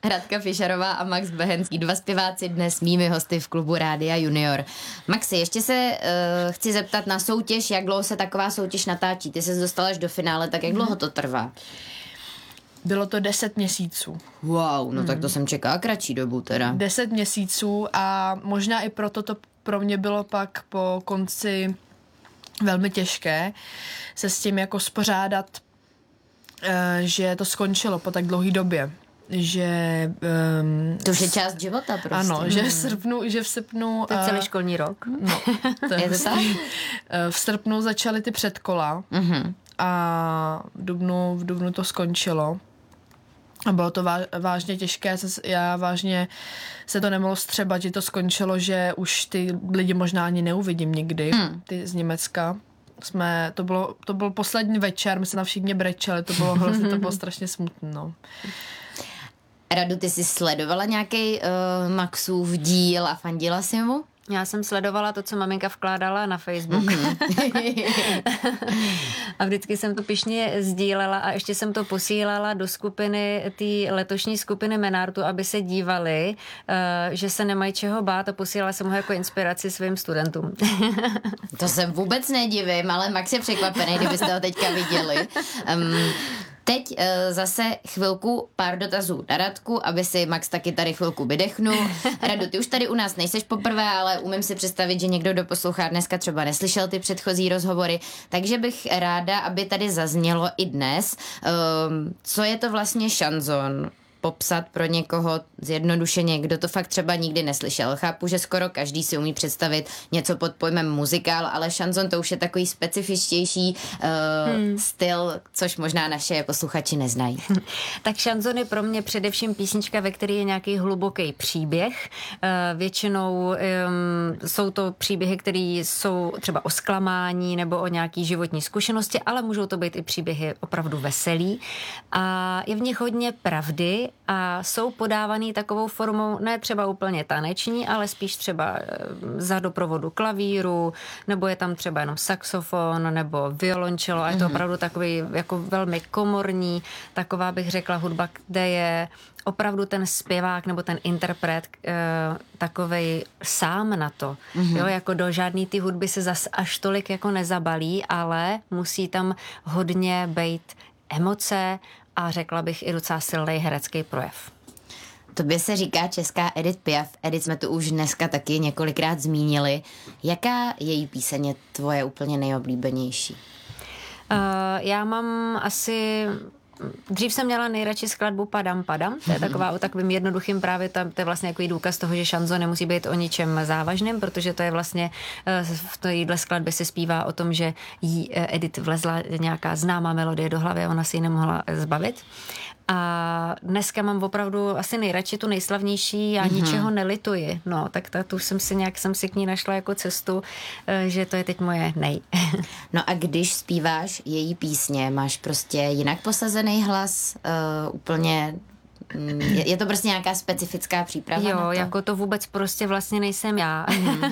Radka Fischerová a Max Behenský, dva zpěváci dnes mými hosty v klubu Rádia Junior. Maxi, ještě se chci zeptat na soutěž, jak dlouho se taková soutěž natáčí. Ty se dostala až do finále, tak jak dlouho to trvá? Bylo to 10 měsíců. Wow, no tak to jsem čekala kratší dobu teda. 10 měsíců a možná i proto to pro mě bylo pak po konci velmi těžké se s tím jako spořádat, že to skončilo po tak dlouhé době. Že... to už je část života prostě. Ano, že v srpnu... To je celý školní rok. No, je to tak? V srpnu začaly ty předkola a v dubnu to skončilo. A bylo to vážně těžké, vážně se to nemohlo střebat, že to skončilo, že už ty lidi možná ani neuvidím nikdy, ty z Německa. To byl poslední večer, my se na všichni brečeli, to bylo strašně smutné, no. Radu, ty jsi sledovala nějaký Maxův díl a fandila si mu? Já jsem sledovala to, co maminka vkládala na Facebook. A vždycky jsem to pyšně sdílela a ještě jsem to posílala do skupiny, té letošní skupiny Menartu, aby se dívali, že se nemají čeho bát, a posílala jsem ho jako inspiraci svým studentům. To se vůbec nedivím, ale Max je překvapený, kdybyste ho teďka viděli. Teď zase chvilku pár dotazů na Radku, aby si Max taky tady chvilku vydechnul. Radu, ty už tady u nás nejseš poprvé, ale umím si představit, že někdo, kdo poslouchá dneska, třeba neslyšel ty předchozí rozhovory, takže bych ráda, aby tady zaznělo i dnes, co je to vlastně šanzon. Popsat pro někoho zjednodušeně, kdo to fakt třeba nikdy neslyšel. Chápu, že skoro každý si umí představit něco pod pojmem muzikál, ale šanzon to už je takový specifičtější styl, což možná naše posluchači neznají. Tak šanzon je pro mě především písnička, ve které je nějaký hluboký příběh. Většinou jsou to příběhy, které jsou třeba o zklamání nebo o nějaký životní zkušenosti, ale můžou to být i příběhy opravdu veselý. A je v nich hodně pravdy a jsou podávaný takovou formou, ne třeba úplně taneční, ale spíš třeba za doprovodu klavíru, nebo je tam třeba jenom saxofon, nebo violončelo a je to opravdu takový jako velmi komorní, taková bych řekla hudba, kde je opravdu ten zpěvák nebo ten interpret takovej sám na to. Jo, jako do žádný ty hudby se zas až tolik jako nezabalí, ale musí tam hodně bejt emoce a řekla bych i docela silný herecký projev. Tobě se říká česká Edith Piaf. Edith jsme tu už dneska taky několikrát zmínili. Jaká její píseň je tvoje úplně nejoblíbenější? Já mám asi... Dřív jsem měla nejradši skladbu Padam Padam, to je taková o takovým jednoduchým právě, to je vlastně jako důkaz toho, že šanzon nemusí být o ničem závažným, protože to je vlastně v téhle skladbě se zpívá o tom, že jí Edith vlezla nějaká známá melodie do hlavy a ona si ji nemohla zbavit. A dneska mám opravdu asi nejradši tu nejslavnější, já ničeho nelituji. No, tak tu jsem si k ní našla jako cestu, že to je teď moje nej. No a když zpíváš její písně, máš prostě jinak posazený hlas, úplně... Je to prostě nějaká specifická příprava? Jo, na to? jako to vůbec prostě vlastně nejsem já.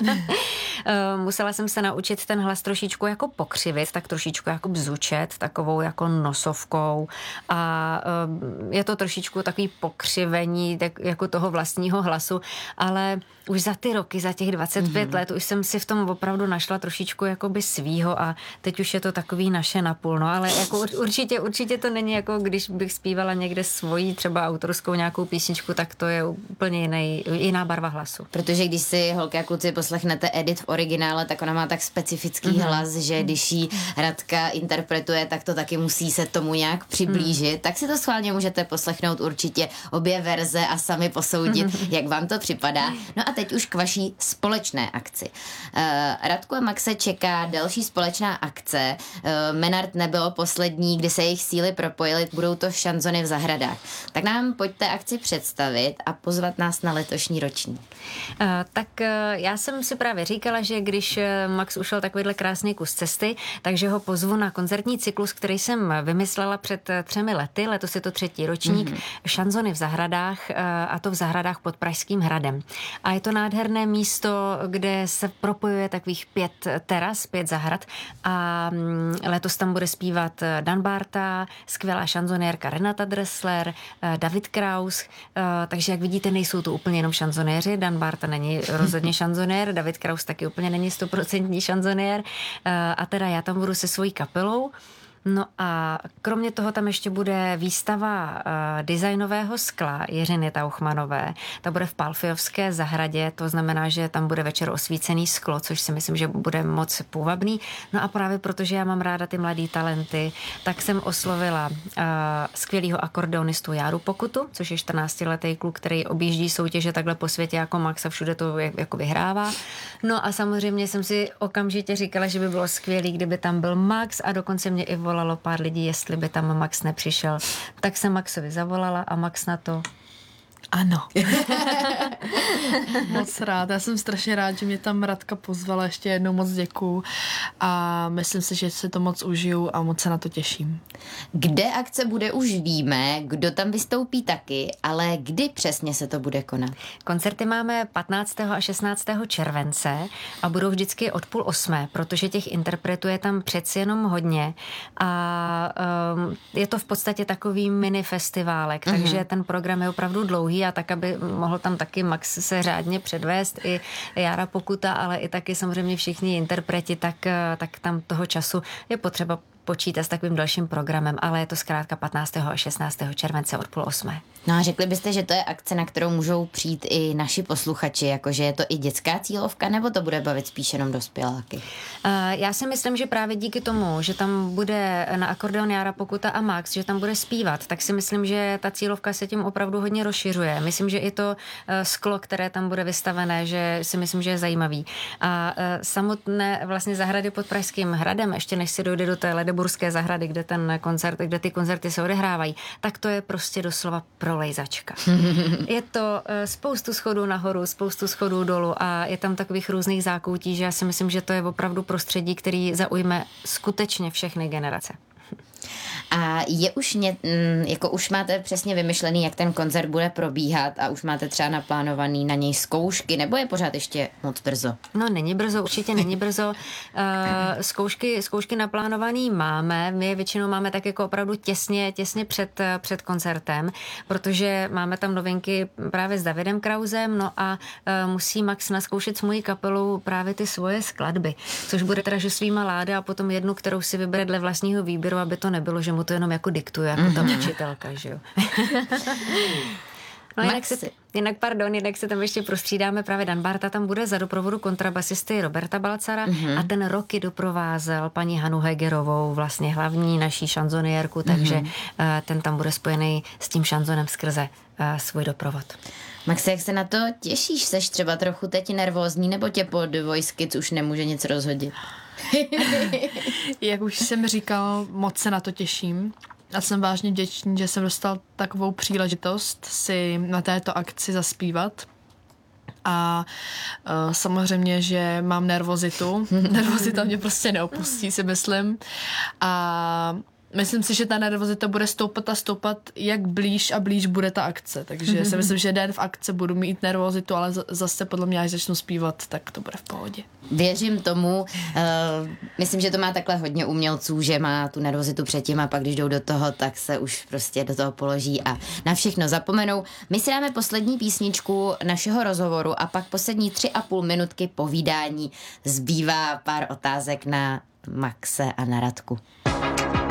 Musela jsem se naučit ten hlas trošičku jako pokřivit, tak trošičku jako bzučet, takovou jako nosovkou a je to trošičku takový pokřivení tak jako toho vlastního hlasu, ale už za ty roky, za těch 25 let, už jsem si v tom opravdu našla trošičku jakoby svýho a teď už je to takový naše napůl, no ale jako určitě to není jako když bych zpívala někde svoji třeba autorskou nějakou písničku, tak to je úplně jiná barva hlasu. Protože když si holky a kluci poslechnete Edith v originále, tak ona má tak specifický hlas, že když ji Radka interpretuje, tak to taky musí se tomu nějak přiblížit. Tak si to schválně můžete poslechnout určitě obě verze a sami posoudit, jak vám to připadá. No a teď už k vaší společné akci. Radku a Maxe čeká další společná akce. Menart nebylo poslední, kdy se jejich síly propojily, budou to šanzony v zahradách. Tak nám pojďte akci představit a pozvat nás na letošní ročník. Tak já jsem si právě říkala, že když Max ušel takovýhle krásný kus cesty, takže ho pozvu na koncertní cyklus, který jsem vymyslela před 3 lety, letos je to 3. ročník, šanzony v zahradách, a to v zahradách pod Pražským hradem. A je to nádherné místo, kde se propojuje takových 5 teras, 5 zahrad a letos tam bude zpívat Dan Barta, skvělá šanzonérka Renata Dressler, David David Kraus, takže jak vidíte, nejsou to úplně jenom šanzonéři, Dan Bárta není rozhodně šanzonér, David Kraus taky úplně není 100% šanzonér a teda já tam budu se svojí kapelou. No a kromě toho tam ještě bude výstava designového skla Jiřiny Tauchmanové. Ta bude v Palfiovské zahradě, to znamená, že tam bude večer osvícený sklo, což si myslím, že bude moc půvabný. No a právě protože já mám ráda ty mladý talenty, tak jsem oslovila skvělýho akordeonistu Járu Pokutu, což je 14letý kluk, který objíždí soutěže takhle po světě jako Max a všude to jako vyhrává. No a samozřejmě jsem si okamžitě říkala, že by bylo skvělý, kdyby tam byl Max a dokonce mě i volalo pár lidí, jestli by tam Max nepřišel. Tak jsem Maxovi zavolala a Max na to ano. Moc rád. Já jsem strašně rád, že mě tam Radka pozvala. Ještě jednou moc děkuju a myslím si, že si to moc užiju a moc se na to těším. Kde akce bude, už víme, kdo tam vystoupí taky, ale kdy přesně se to bude konat? Koncerty máme 15. a 16. července a budou vždycky od 7:30, protože těch interpretů je tam přeci jenom hodně a je to v podstatě takový mini festiválek, takže ten program je opravdu dlouhý a tak, aby mohl tam taky Max se řádně předvést, i Jára Pokuta, ale i taky samozřejmě všichni interpreti, tak tam toho času je potřeba počítat s takovým dalším programem, ale je to zkrátka 15. a 16. července od 7:30. No a řekli byste, že to je akce, na kterou můžou přijít i naši posluchači, jakože je to i dětská cílovka, nebo to bude bavit spíš jenom dospěláky? Já si myslím, že právě díky tomu, že tam bude na akordeon Jára Pokuta a Max, že tam bude zpívat, tak si myslím, že ta cílovka se tím opravdu hodně rozšiřuje. Myslím, že i to sklo, které tam bude vystavené, že si myslím, že je zajímavý. A samotné vlastně zahrady pod Pražským hradem, ještě než si dojde do té Ledeburské zahrady, kde ty koncerty se odehrávají, tak to je prostě doslova prolejzačka. Je to spoustu schodů nahoru, spoustu schodů dolů a je tam takových různých zákoutí, že já si myslím, že to je opravdu prostředí, který zaujme skutečně všechny generace. A je už jako už máte přesně vymyšlený, jak ten koncert bude probíhat a už máte třeba naplánovaný na něj zkoušky, nebo je pořád ještě moc brzo? No není brzo, určitě není brzo. Zkoušky naplánovaný máme, my je většinou máme tak jako opravdu těsně před koncertem, protože máme tam novinky právě s Davidem Krausem, no a musí Max nazkoušet s mojí kapelou právě ty svoje skladby, což bude teda, že svýma láda a potom jednu, kterou si vybere dle vlastního výběru, aby to nebylo, že mu to jenom jako diktuje, jako ta učitelka, že jo. No jinak se tam ještě prostřídáme, právě Dan Bárta tam bude za doprovodu kontrabasisty Roberta Balcara a ten roky doprovázel paní Hanu Hegerovou, vlastně hlavní naší šanzoniérku, takže ten tam bude spojený s tím šanzonem skrze svůj doprovod. Maxi, jak se na to těšíš? Seš třeba trochu teď nervózní, nebo tě pod Voice Kids už nemůže nic rozhodit? Jak už jsem říkal, moc se na to těším. A jsem vážně vděčný, že jsem dostal takovou příležitost si na této akci zaspívat. A samozřejmě, že mám nervozitu. Nervozita mě prostě neopustí, si myslím. A myslím si, že ta nervozita bude stoupat, jak blíž a blíž bude ta akce. Takže si myslím, že den v akce budu mít nervozitu, ale zase podle mě, až začnu zpívat, tak to bude v pohodě. Věřím tomu. Myslím, že to má takhle hodně umělců, že má tu nervozitu předtím a pak, když jdou do toho, tak se už prostě do toho položí a na všechno zapomenou. My si dáme poslední písničku našeho rozhovoru a pak poslední 3,5 minutky povídání. Zbývá pár otázek na Maxe a na Radku.